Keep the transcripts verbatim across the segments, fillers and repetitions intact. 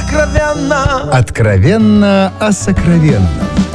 сокровенно. Откровенно о сокровенном.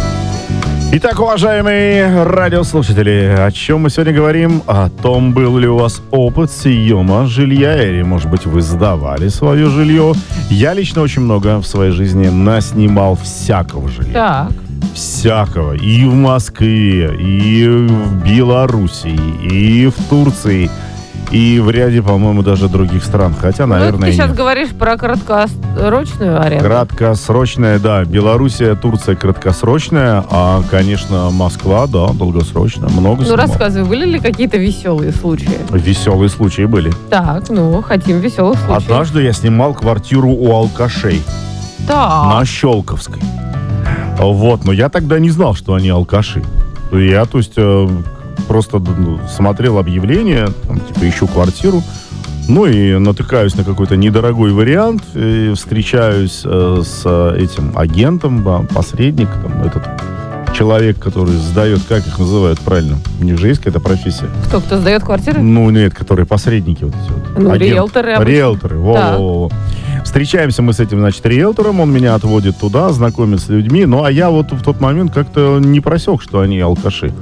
Итак, уважаемые радиослушатели, о чем мы сегодня говорим? О том, был ли у вас опыт съема жилья, или, может быть, вы сдавали свое жилье. Я лично очень много в своей жизни наснимал всякого жилья. Так. Всякого. И в Москве, и в Белоруссии, и в Турции, и в ряде, по-моему, даже других стран. Хотя, наверное, ну, ты сейчас нет. говоришь про краткосрочную аренду. Краткосрочная, да. Белоруссия, Турция краткосрочная, а, конечно, Москва, да, долгосрочная. Много Ну, снимал. рассказывай, были ли какие-то веселые случаи? Веселые случаи были. Так, ну, хотим веселых случаев. Однажды я снимал квартиру у алкашей Так. на Щелковской. Вот, но я тогда не знал, что они алкаши. Я, то есть, э, просто ну, смотрел объявление, там, типа, ищу квартиру, ну и натыкаюсь на какой-то недорогой вариант, и встречаюсь э, с этим агентом, да, посредник, там, этот человек, который сдает, как их называют правильно? У них же есть какая-то профессия. Кто, кто сдает квартиры? Ну, нет, которые посредники вот эти вот. Ну, Агент. риэлторы обычно. Риэлторы, во-во-во. Встречаемся мы с этим, значит, риэлтором, он меня отводит туда, знакомит с людьми, ну, а я вот в тот момент как-то не просек, что они алкаши.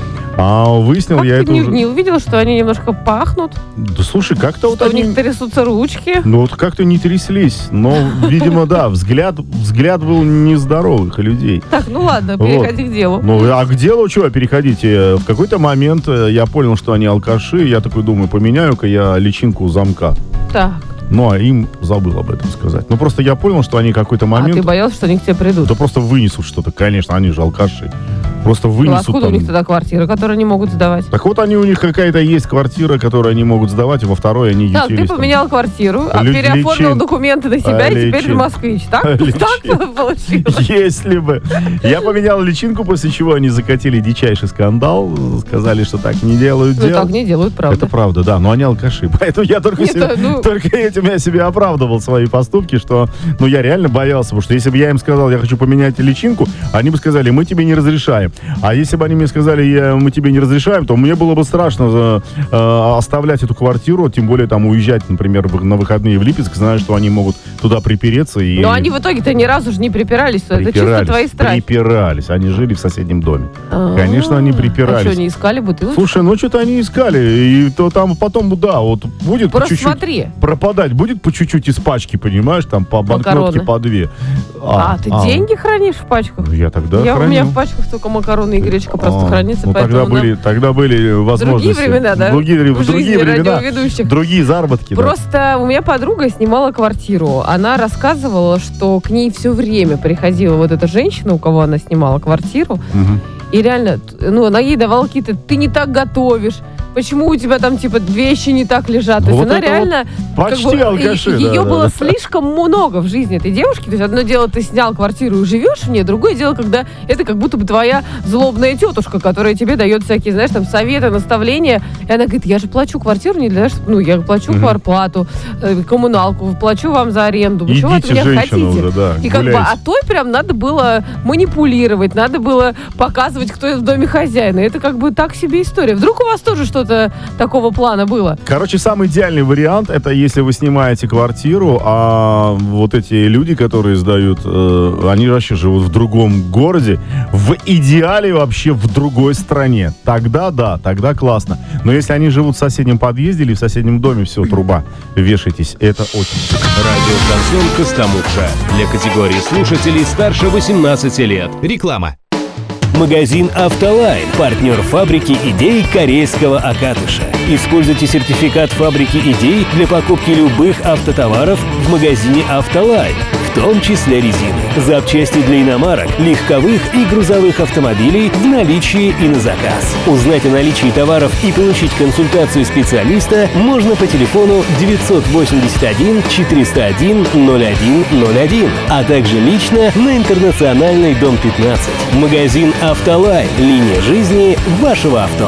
А выяснил Как я ты это не, уже... не увидел, что они немножко пахнут? Да слушай, как-то вот Что у они... них трясутся ручки? Ну, вот как-то не тряслись, но, видимо, да, взгляд, взгляд был нездоровых людей. Так, ну ладно, Вот. переходи к делу. Ну, а к делу что переходите? В какой-то момент э, я понял, что они алкаши, я такой думаю, поменяю-ка я личинку у замка. Так, Ну, а им забыл об этом сказать. Ну, просто я понял, что они какой-то момент... а ты боялся, что они к тебе придут? Да просто вынесут что-то, конечно, они же алкаши. Просто Ну, вынесут откуда там... у них тогда квартира, которую они могут сдавать? Так вот, они, у них какая-то есть квартира, которую они могут сдавать, и во второй они Так, ты ютились там. поменял квартиру, а Лю- переоформил личин. документы на себя, А, и теперь личин. ты москвич. Так? Личин. Так получилось? Если бы. Я поменял личинку, после чего они закатили дичайший скандал, сказали, что так не делают Ну, дел. так не делают, правда. Это правда, да, но они алкаши. Поэтому я только, Нет, себе- ну- только этим я себе оправдывал свои поступки, что, ну, я реально боялся, потому что если бы я им сказал, я хочу поменять личинку, они бы сказали, мы тебе не разрешаем. А если бы они мне сказали, я, мы тебе не разрешаем, то мне было бы страшно э, оставлять эту квартиру, тем более там уезжать, например, в- на выходные в Липецк, зная, что они могут туда припереться. И Но они в итоге-то ни разу же не припирались. Это чисто припирались, твои страхи. припирались. Они жили в соседнем доме. А-а-а. Конечно, они припирались. А что, не искали бутылочку? Слушай, ну что-то они искали, и то там потом, да, вот будет по Просто чуть-чуть смотри. пропадать, будет по чуть-чуть из пачки, понимаешь, там по банкнотке Макароны. по две. А, ты деньги хранишь в пачках? Ну, я тогда Я, у хранил. меня в пачках только макароны и гречка просто А, хранится, ну, поэтому тогда были, нам тогда были возможности. другие времена, да? Другие, в другие жизни времена. радиоведущих. Другие заработки. да. Просто у меня подруга снимала квартиру. Она рассказывала, что к ней все время приходила вот эта женщина, у кого она снимала квартиру. Мгм. И реально, т- ну, она ей давала какие-то... Ты не так готовишь. Почему у тебя там, типа, вещи не так лежат? То есть Вот она это реально... Почти алкаши, да, Ее да, было да. слишком много в жизни этой девушки. То есть одно дело, ты снял квартиру и живешь в ней, другое дело, когда это как будто бы твоя злобная тетушка, которая тебе дает всякие, знаешь, там, советы, наставления. И она говорит, я же плачу квартиру не для того, чтобы... Ну, я плачу Мгм. квартплату, э, коммуналку, плачу вам за аренду. Вы чего от Идите, меня женщина, хотите? уже, да, И как бы, гуляйте. а той прям надо было манипулировать, надо было показывать, кто в доме хозяин. И это как бы так себе история. Вдруг у вас тоже что-то такого плана было? Короче, самый идеальный вариант, это если вы снимаете квартиру, а вот эти люди, которые сдают, э, они вообще живут в другом городе, в идеале вообще в другой стране. Тогда да, тогда классно. Но если они живут в соседнем подъезде или в соседнем доме, все, труба, вешайтесь. Это очень... Радиошансон Костомукша. Для категории слушателей старше восемнадцати лет. Реклама. Магазин «Автолайн» – партнер фабрики идей корейского Акатыша. Используйте сертификат фабрики идей для покупки любых автотоваров в магазине «Автолайн», в том числе резины, запчасти для иномарок, легковых и грузовых автомобилей в наличии и на заказ. Узнать о наличии товаров и получить консультацию специалиста можно по телефону девятьсот восемьдесят один четыреста один ноль один ноль один, а также лично на Интернациональной, дом пятнадцать. Магазин «Автолайн» – линия жизни вашего авто.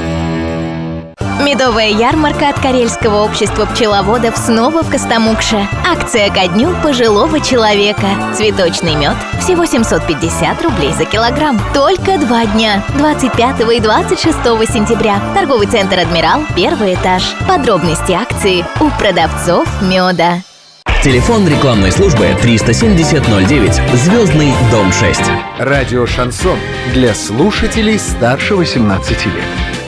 Медовая ярмарка от Карельского общества пчеловодов снова в Костомукше. Акция ко дню пожилого человека. Цветочный мед всего семьсот пятьдесят рублей за килограмм. Только два дня. двадцать пятого и двадцать шестого сентября. Торговый центр «Адмирал», первый этаж. Подробности акции у продавцов меда. Телефон рекламной службы триста семьдесят ноль девять, Звездный дом шесть. Радио «Шансон» для слушателей старше восемнадцати лет.